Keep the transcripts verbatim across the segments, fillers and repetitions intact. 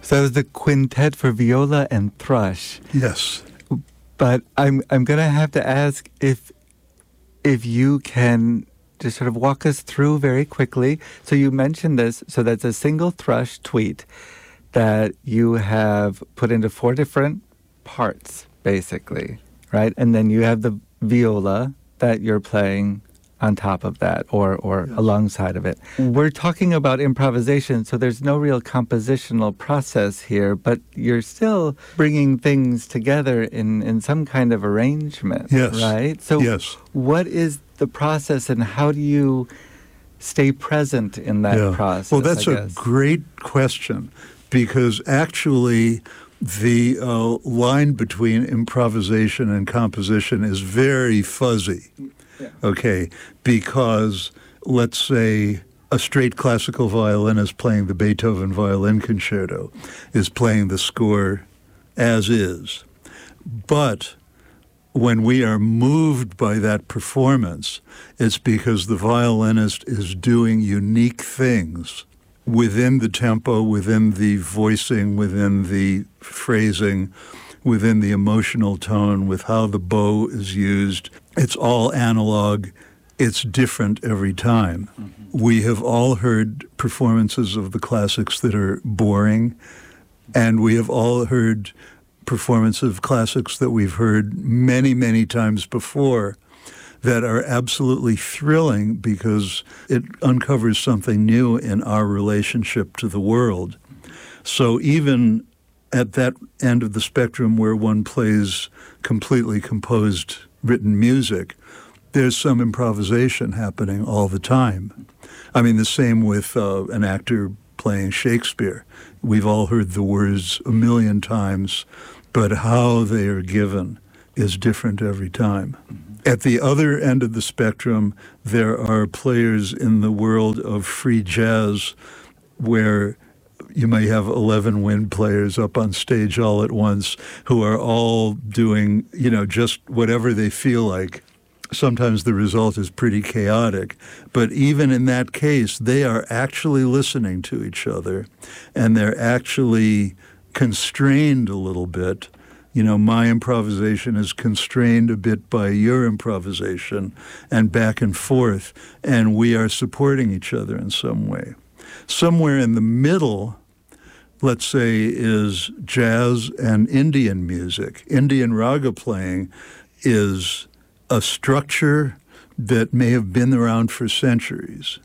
So that was the quintet for viola and thrush. Yes. But I'm I'm going to have to ask if if you can just sort of walk us through very quickly. So you mentioned this. So that's a single thrush tweet that you have put into four different parts, basically, right? And then you have the viola that you're playing on top of that or, or yes. alongside of it. We're talking about improvisation, so there's no real compositional process here, but you're still bringing things together in, in some kind of arrangement, yes. right? So yes. what is the process and how do you stay present in that yeah. process? Well, that's a great question because actually the uh, line between improvisation and composition is very fuzzy. Yeah. Okay, because let's say a straight classical violinist playing the Beethoven Violin Concerto is playing the score as is. But when we are moved by that performance, it's because the violinist is doing unique things within the tempo, within the voicing, within the phrasing, within the emotional tone, with how the bow is used. It's all analog. It's different every time. Mm-hmm. We have all heard performances of the classics that are boring, and we have all heard performances of classics that we've heard many, many times before that are absolutely thrilling because it uncovers something new in our relationship to the world. So even at that end of the spectrum where one plays completely composed written music, there's some improvisation happening all the time. I mean, the same with uh, an actor playing Shakespeare. We've all heard the words a million times, but how they are given is different every time. Mm-hmm. At the other end of the spectrum, there are players in the world of free jazz where you may have eleven wind players up on stage all at once who are all doing, you know, just whatever they feel like. Sometimes the result is pretty chaotic. But even in that case, they are actually listening to each other, and they're actually constrained a little bit. You know, my improvisation is constrained a bit by your improvisation, and back and forth, and we are supporting each other in some way. Somewhere in the middle, let's say, is jazz and Indian music. Indian raga playing is a structure that may have been around for centuries.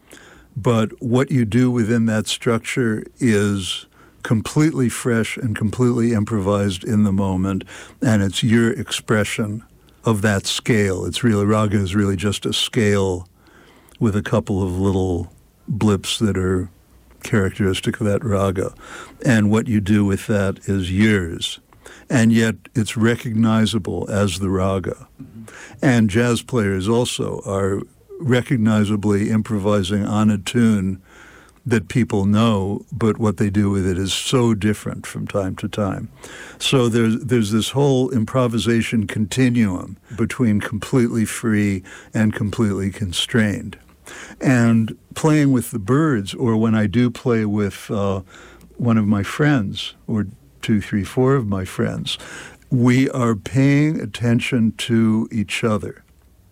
But what you do within that structure is completely fresh and completely improvised in the moment, and it's your expression of that scale. It's really, raga is really just a scale with a couple of little blips that are characteristic of that raga. And what you do with that is yours. And yet it's recognizable as the raga. Mm-hmm. And jazz players also are recognizably improvising on a tune that people know, but what they do with it is so different from time to time. So there's there's this whole improvisation continuum between completely free and completely constrained. And playing with the Byrds, or when I do play with uh, one of my friends, or two, three, four of my friends, we are paying attention to each other.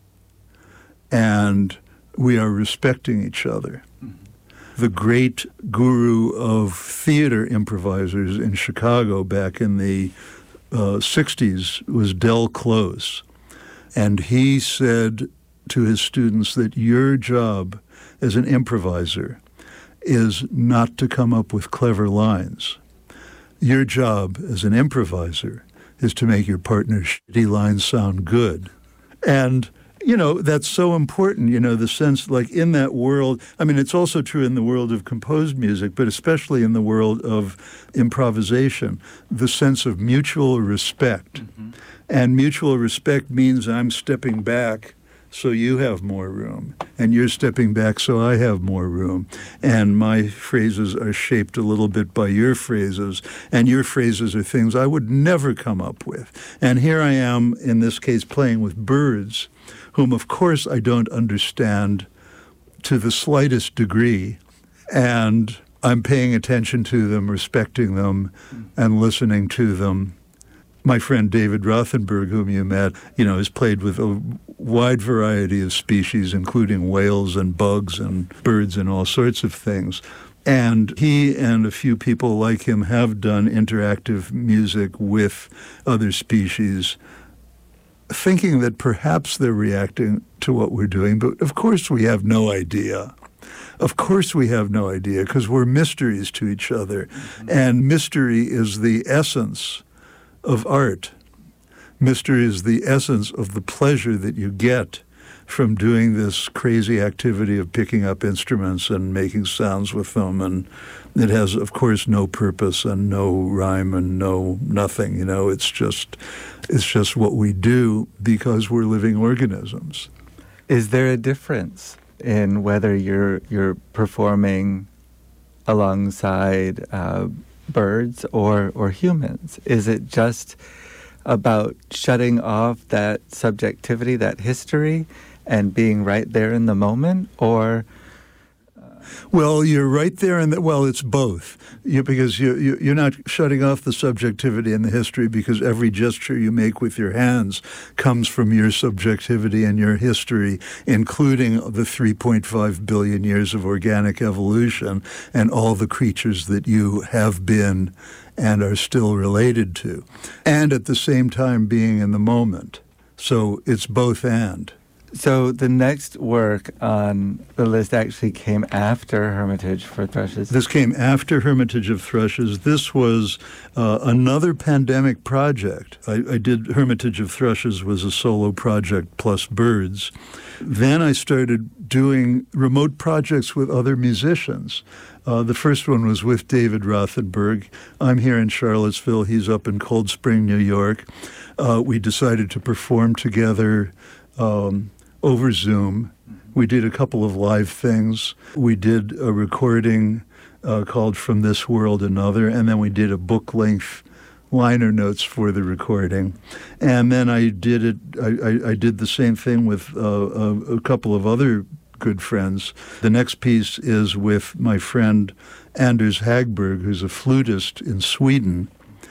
And we are respecting each other. Mm-hmm. The great guru of theater improvisers in Chicago back in the uh, sixties was Del Close. And he said to his students that your job as an improviser is not to come up with clever lines. Your job as an improviser is to make your partner's shitty lines sound good. And, you know, that's so important, you know, the sense, like, in that world, I mean, it's also true in the world of composed music, but especially in the world of improvisation, the sense of mutual respect. Mm-hmm. And mutual respect means I'm stepping back so you have more room, and you're stepping back so I have more room, and my phrases are shaped a little bit by your phrases, and your phrases are things I would never come up with. And here I am, in this case, playing with Byrds, whom, of course, I don't understand to the slightest degree, and I'm paying attention to them, respecting them, and listening to them. My friend David Rothenberg, whom you met, you know, has played with a wide variety of species, including whales and bugs and birds and all sorts of things. And he and a few people like him have done interactive music with other species, thinking that perhaps they're reacting to what we're doing. But of course we have no idea. Of course we have no idea, because we're mysteries to each other. Mm-hmm. And mystery is the essence of art. Mystery is the essence of the pleasure that you get from doing this crazy activity of picking up instruments and making sounds with them. And it has, of course, no purpose and no rhyme and no nothing. You know, it's just, it's just what we do because we're living organisms. Is there a difference in whether you're you're performing alongside uh, birds or or humans? Is it just about shutting off that subjectivity, that history, and being right there in the moment, or? Well, you're right there, and well, it's both. You, because you, you, you're not shutting off the subjectivity and the history, because every gesture you make with your hands comes from your subjectivity and your history, including the three point five billion years of organic evolution and all the creatures that you have been and are still related to, and at the same time being in the moment. So it's both and. So the next work on the list actually came after Hermitage for Thrushes. This came after Hermitage of Thrushes. This was uh, another pandemic project. I, I did Hermitage of Thrushes was a solo project plus birds. Then I started doing remote projects with other musicians. Uh, the first one was with David Rothenberg. I'm here in Charlottesville. He's up in Cold Spring, New York. Uh, we decided to perform together um, over Zoom. We did a couple of live things. We did a recording uh, called From This World Another, and then we did a book-length liner notes for the recording. And then I did it. I, I, I did the same thing with uh, a, a couple of other good friends. The next piece is with my friend Anders Hagberg, who's a flutist in Sweden.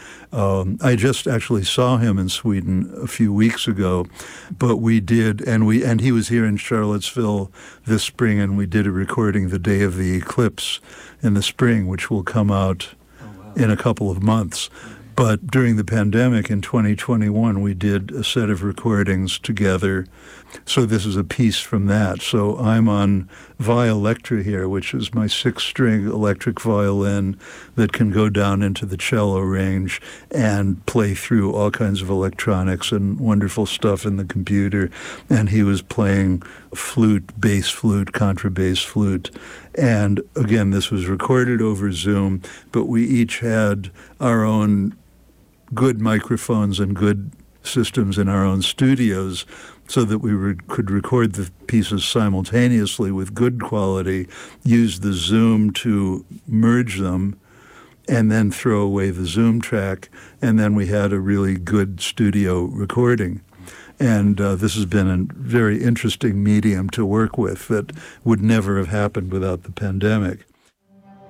Um, I just actually saw him in Sweden a few weeks ago, but we did, and we and he was here in Charlottesville this spring, and we did a recording the day of the eclipse in the spring, which will come out oh, wow. in a couple of months. But during the pandemic in twenty twenty-one, we did a set of recordings together. So this is a piece from that. So I'm on Violectra here, which is my six-string electric violin that can go down into the cello range and play through all kinds of electronics and wonderful stuff in the computer. And he was playing flute, bass flute, contrabass flute. And again, this was recorded over Zoom, but we each had our own good microphones and good systems in our own studios so that we re- could record the pieces simultaneously with good quality, use the Zoom to merge them, and then throw away the Zoom track, and then we had a really good studio recording. And uh, this has been a very interesting medium to work with that would never have happened without the pandemic.